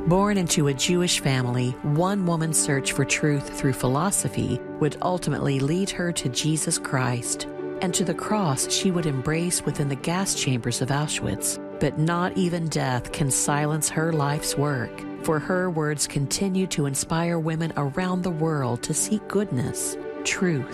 Born into a Jewish family, one woman's search for truth through philosophy would ultimately lead her to Jesus Christ and to the cross she would embrace within the gas chambers of Auschwitz. But not even death can silence her life's work, for her words continue to inspire women around the world to seek goodness, truth,